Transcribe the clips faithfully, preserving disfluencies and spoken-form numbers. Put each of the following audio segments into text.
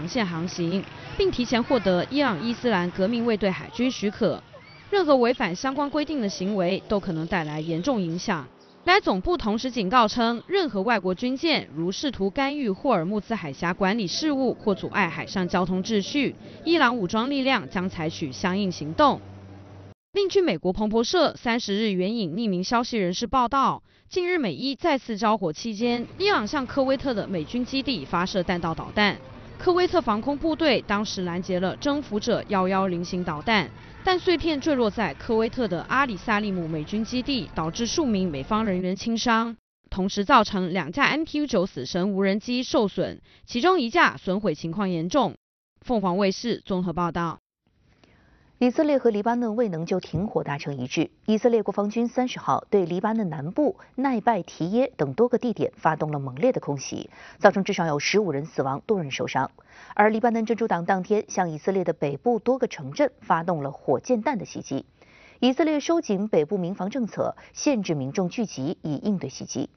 航线航行，并提前获得伊朗伊斯兰革命卫队海军许可。任何违反相关规定的行为都可能带来严重影响。该总部同时警告称，任何外国军舰如试图干预霍尔木兹海峡管理事务或阻碍海上交通秩序，伊朗武装力量将采取相应行动。另据美国彭博社三十日援引匿名消息人士报道，近日美伊再次交火期间，伊朗向科威特的美军基地发射弹道导弹。科威特防空部队当时拦截了征服者一一零型导弹，但碎片坠落在科威特的阿里萨利姆美军基地，导致数名美方人员轻伤，同时造成两架 M Q 九死神无人机受损，其中一架损毁情况严重。凤凰卫视综合报道。 以色列和黎巴嫩未能就停火达成一致。以色列国防军三十号对黎巴嫩南部奈拜提耶等多个地点发动了猛烈的空袭，造成至少有十五人死亡，多人受伤。而黎巴嫩真主党当天向以色列的北部多个城镇发动了火箭弹的袭击。以色列收紧北部民防政策，限制民众聚集，以应对袭击。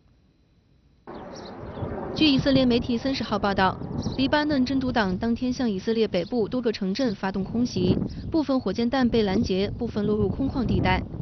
据以色列媒体三十号报道，黎巴嫩真主党当天向以色列北部多个城镇发动空袭，部分火箭弹被拦截，部分落入空旷地带。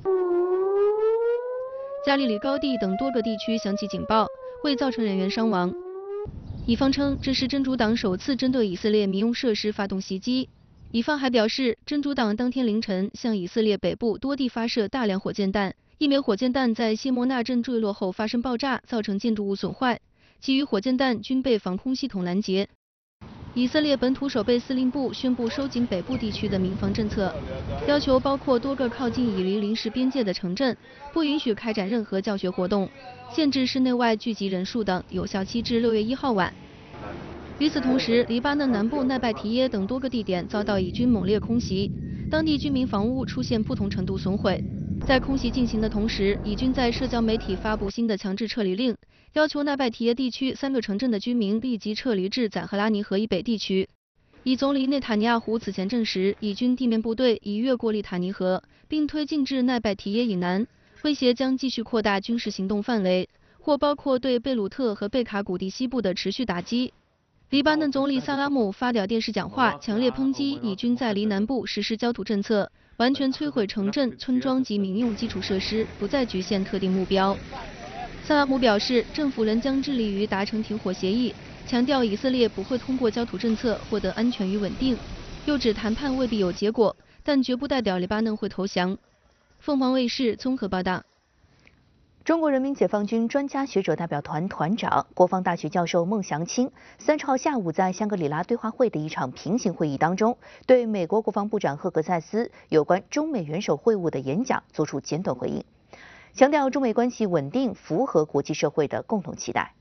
加利里高地等多个地区响起警报，未造成人员伤亡。以方称这是真主党首次针对以色列民用设施发动袭击。以方还表示，真主党当天凌晨向以色列北部多地发射大量火箭弹，一枚火箭弹在谢摩纳镇坠落后发生爆炸，造成建筑物损坏。其余火箭弹均被防空系统拦截。以色列本土守备司令部宣布收紧北部地区的民防政策，要求包括多个靠近以黎临时边界的城镇不允许开展任何教学活动，限制室内外聚集人数等，有效期至六月一号晚。与此同时，黎巴嫩南部奈拜提耶等多个地点遭到以军猛烈空袭，当地居民房屋出现不同程度损毁。在空袭进行的同时，以军在社交媒体发布新的强制撤离令，要求奈拜提耶地区三个城镇的居民立即撤离至赞赫拉尼河以北地区。以总理内塔尼亚胡此前证实，以军地面部队已越过利塔尼河，并推进至奈拜提耶以南，威胁将继续扩大军事行动范围，或包括对贝鲁特和贝卡谷地西部的持续打击。黎巴嫩总理萨拉姆发表电视讲话，强烈抨击以军在黎南部实施焦土政策，完全摧毁城镇、村庄及民用基础设施，不再局限特定目标。萨拉姆表示，政府仍将致力于达成停火协议，强调以色列不会通过焦土政策获得安全与稳定，又指谈判未必有结果，但绝不代表黎巴嫩会投降。凤凰卫视综合报道。 中国人民解放军专家学者代表团团长、国防大学教授孟祥青三十号下午在香格里拉对话会的一场平行会议当中，对美国国防部长赫格塞斯有关中美元首会晤的演讲作出简短回应，强调中美关系稳定符合国际社会的共同期待。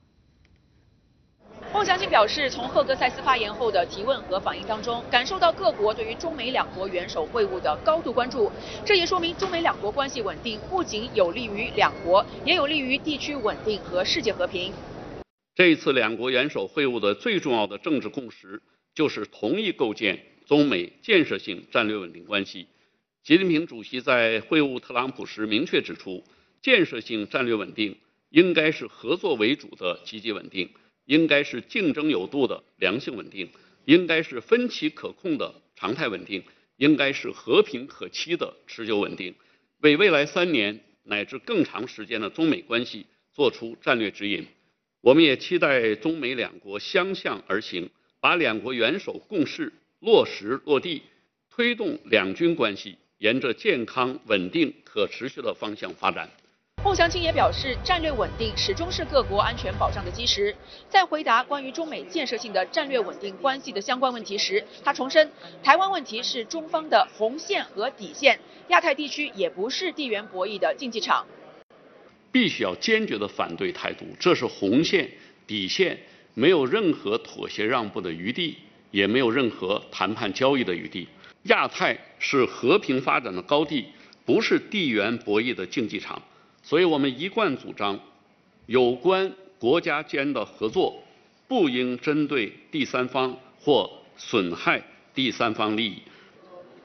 孟祥青表示，从赫格塞斯发言后的提问和反应当中，感受到各国对于中美两国元首会晤的高度关注。这也说明中美两国关系稳定不仅有利于两国，也有利于地区稳定和世界和平。 这一次两国元首会晤的最重要的政治共识，就是同意构建中美建设性战略稳定关系。习近平主席在会晤特朗普时明确指出，建设性战略稳定应该是合作为主的积极稳定，应该是竞争有度的良性稳定，应该是分歧可控的常态稳定，应该是和平可期的持久稳定，为未来三年乃至更长时间的中美关系做出战略指引。我们也期待中美两国相向而行，把两国元首共识落实落地，推动两军关系沿着健康、稳定、可持续的方向发展。 孟祥青也表示，战略稳定始终是各国安全保障的基石。在回答关于中美建设性的战略稳定关系的相关问题时，他重申，台湾问题是中方的红线和底线，亚太地区也不是地缘博弈的竞技场。 必须要坚决的反对台独，这是红线、底线，没有任何妥协让步的余地，也没有任何谈判交易的余地。亚太是和平发展的高地，不是地缘博弈的竞技场。所以我们一贯主张，有关国家间的合作不应针对第三方或损害第三方利益。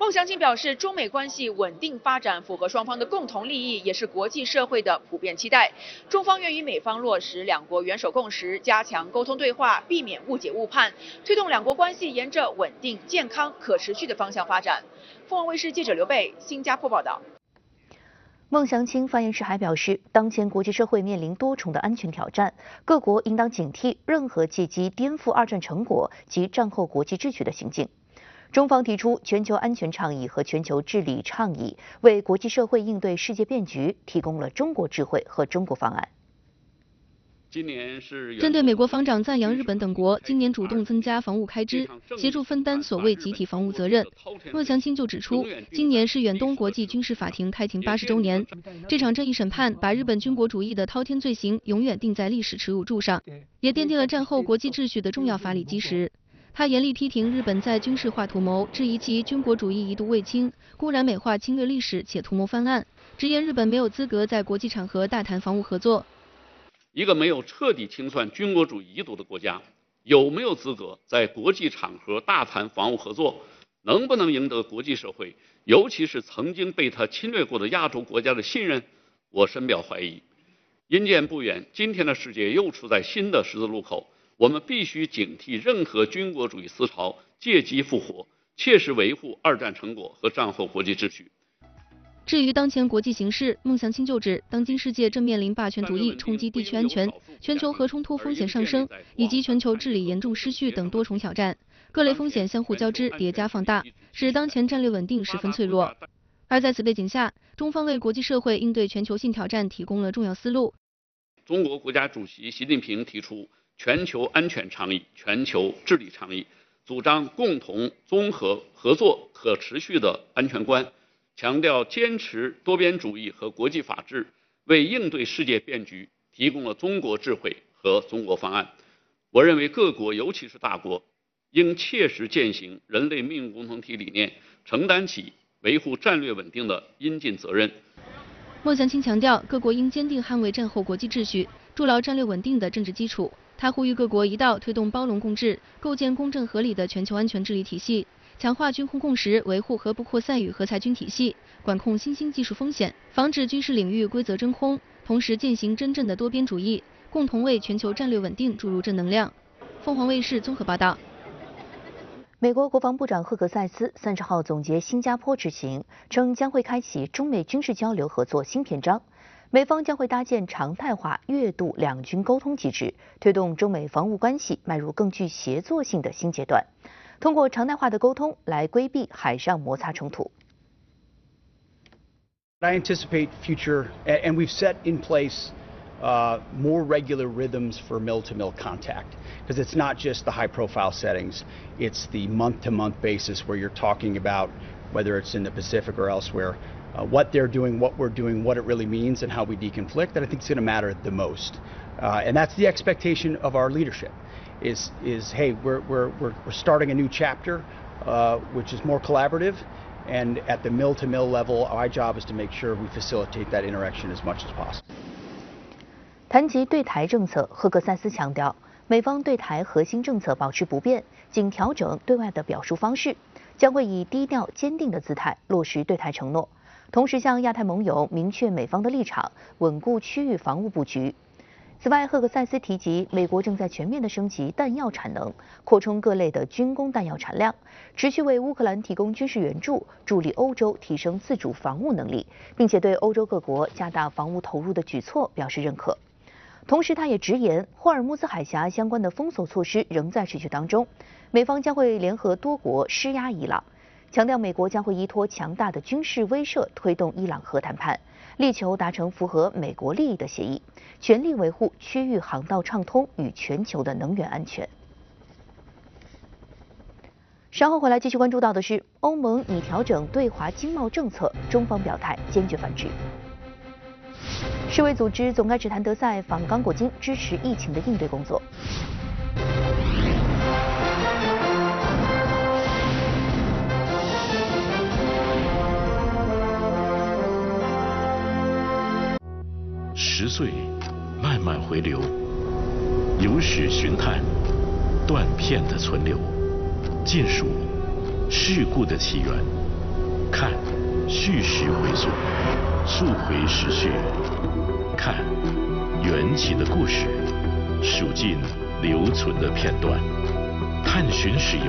孟祥青表示，中美关系稳定发展符合双方的共同利益，也是国际社会的普遍期待。中方愿与美方落实两国元首共识，加强沟通对话，避免误解误判，推动两国关系沿着稳定、健康、可持续的方向发展。凤凰卫视记者刘贝，新加坡报道。 孟祥青发言时还表示，当前国际社会面临多重的安全挑战，各国应当警惕任何借机颠覆二战成果及战后国际秩序的行径。中方提出全球安全倡议和全球治理倡议，为国际社会应对世界变局提供了中国智慧和中国方案。 今年是针对美国防长赞扬日本等国今年主动增加防务开支，协助分担所谓集体防务责任，孟祥青就指出，今年是远东国际军事法庭开庭八十周年，这场正义审判把日本军国主义的滔天罪行永远钉在历史耻辱柱上，也奠定了战后国际秩序的重要法理基石。他严厉批评日本在军事化图谋，质疑其军国主义一度未清，公然美化侵略历史且图谋翻案，直言日本没有资格在国际场合大谈防务合作。 一个没有彻底清算军国主义遗毒的国家，有没有资格在国际场合大谈防务合作？能不能赢得国际社会，尤其是曾经被他侵略过的亚洲国家的信任？我深表怀疑。因见不远，今天的世界又处在新的十字路口。我们必须警惕任何军国主义思潮借机复活，切实维护二战成果和战后国际秩序。 至于当前国际形势，孟祥青就指，当今世界正面临霸权主义冲击地区安全、全球核冲突风险上升以及全球治理严重失序等多重挑战，各类风险相互交织、叠加放大，使当前战略稳定十分脆弱。而在此背景下，中方为国际社会应对全球性挑战提供了重要思路。 中国国家主席习近平提出全球安全倡议、全球治理倡议，主张共同、综合、合作、可持续的安全观，强调坚持多边主义和国际法治，为应对世界变局提供了中国智慧和中国方案。我认为各国，尤其是大国，应切实践行人类命运共同体理念，承担起维护战略稳定的应尽责任。 孟祥青强调，各国应坚定捍卫战后国际秩序，筑牢战略稳定的政治基础。他呼吁各国一道推动包容共治，构建公正合理的全球安全治理体系，强化军控共识，维护核不扩散与核裁军体系，管控新兴技术风险，防止军事领域规则真空，同时践行真正的多边主义，共同为全球战略稳定注入正能量。凤凰卫视综合报道。 美国国防部长赫格塞斯三十号总结新加坡之行，称将会开启中美军事交流合作新篇章。美方将会搭建常态化月度两军沟通机制，推动中美防务关系迈入更具协作性的新阶段，通过常态化的沟通来规避海上摩擦冲突。 I anticipate future, and we've set in place uh, more regular rhythms for mill-to-mill contact, because it's not just the high-profile settings, it's the month-to-month basis where you're talking about, whether it's in the Pacific or elsewhere, uh, what they're doing, what we're doing, what it really means, and how we deconflict. That I think is going to matter the most, uh, and that's the expectation of our leadership. Is is hey, we're we're we're, we're starting a new chapter, uh, which is more collaborative. And at the mill-to-mill level, our job is to make sure we facilitate that interaction as much as possible. 谈及对台政策，赫格塞斯强调，美方对台核心政策保持不变，仅调整对外的表述方式，将会以低调坚定的姿态落实对台承诺，同时向亚太盟友明确美方的立场，稳固区域防务布局。此外，赫格塞斯提及，美国正在全面的升级弹药产能，扩充各类的军工弹药产量，持续为乌克兰提供军事援助，助力欧洲提升自主防务能力，并且对欧洲各国加大防务投入的举措表示认可。同时，他也直言，霍尔木兹海峡相关的封锁措施仍在持续当中，美方将会联合多国施压伊朗，强调美国将会依托强大的军事威慑推动伊朗核谈判，力求达成符合美国利益的协议，全力维护区域航道畅通与全球的能源安全。稍后回来继续关注到的是，欧盟拟调整对华经贸政策，中方表态坚决反制。世卫组织总干事谭德赛访刚果金，支持疫情的应对工作。 十岁，慢慢回流，有史寻探，断片的存留，见数事故的起源， 看，叙事回溯，溯回时序；看，缘起的故事，数尽留存的片段，探寻史游